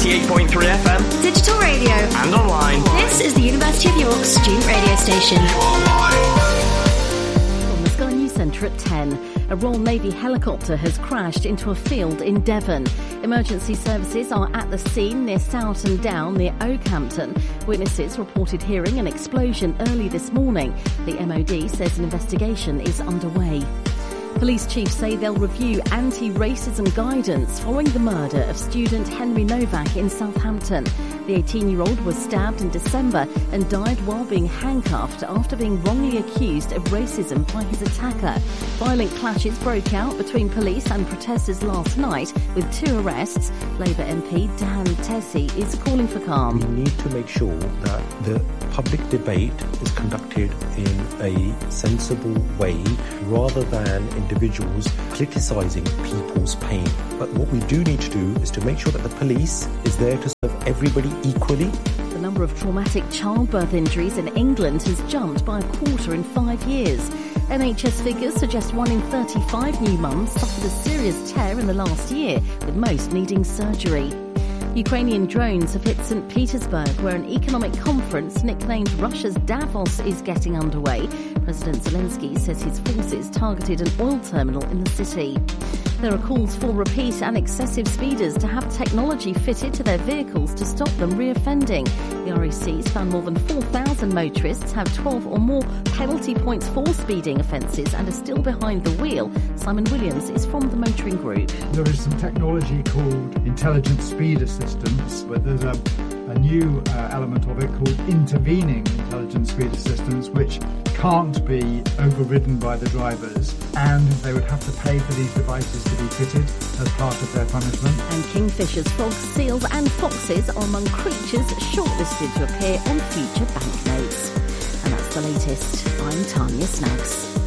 98.3 FM, digital radio, and online. This is the University of York student radio station. On the Sky News Centre at 10, a Royal Navy helicopter has crashed into a field in Devon. Emergency services are at the scene near Sowerton Down, near Oakhampton. Witnesses reported hearing an explosion early this morning. The MOD says an investigation is underway. Police chiefs say they'll review anti-racism guidance following the murder of student Henry Novak in Southampton. The 18-year-old was stabbed in December and died while being handcuffed after being wrongly accused of racism by his attacker. Violent clashes broke out between police and protesters last night with 2 arrests. Labour MP Dan Tessie is calling for calm. We need to make sure that the public debate is conducted in a sensible way rather than individuals criticising people's pain. But what we do need to do is to make sure that the police is there to serve everybody equally. The number of traumatic childbirth injuries in England has jumped by a quarter in 5 years. NHS figures suggest 1 in 35 new mums suffered a serious tear in the last year, with most needing surgery. Ukrainian drones have hit St. Petersburg, where an economic conference nicknamed Russia's Davos is getting underway. President Zelensky says his forces targeted an oil terminal in the city. There are calls for repeat and excessive speeders to have technology fitted to their vehicles to stop them reoffending. The RAC's found more than 4,000 motorists have 12 or more penalty points for speeding offences and are still behind the wheel. Simon Williams is from the Motoring Group. There is some technology called intelligent speed assistance, but there's a new element of it called intervening intelligent speed assistance, which can't be overridden by the drivers, and they would have to pay for these devices to be fitted as part of their punishment. And kingfishers, frogs, seals and foxes are among creatures shortlisted to appear on future banknotes. And that's the latest. I'm Tanya Snaggs.